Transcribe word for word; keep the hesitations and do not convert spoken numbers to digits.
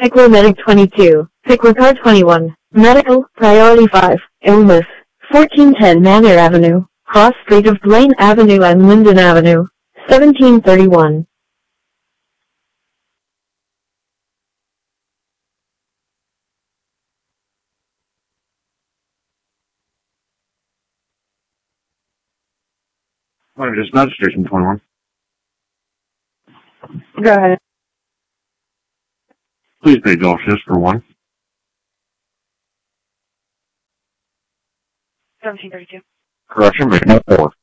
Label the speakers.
Speaker 1: Pickler Medic twenty-two, Pickler Car twenty-one, Medical, Priority five, Illness, fourteen ten Manor Avenue, Cross Street of Blaine Avenue and Linden Avenue, seventeen thirty-one.
Speaker 2: Morning, dispatch station twenty-one.
Speaker 1: Go ahead.
Speaker 2: Please page all shifts for one.
Speaker 1: seventeen thirty-two.
Speaker 2: Correction, make no four.